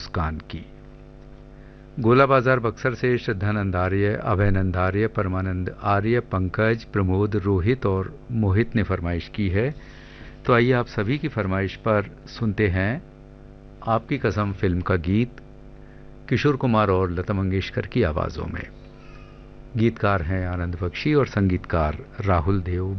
मुस्कान की। गोला बाजार बक्सर से श्रद्धा नंदार्य, अभय नंदार्य, परमानंद आर्य, पंकज, प्रमोद, रोहित और मोहित ने फरमाइश की है। तो आइए आप सभी की फरमाइश पर सुनते हैं आपकी कसम फिल्म का गीत किशोर कुमार और लता मंगेशकर की आवाज़ों में। गीतकार हैं आनंद बख्शी और संगीतकार राहुल देव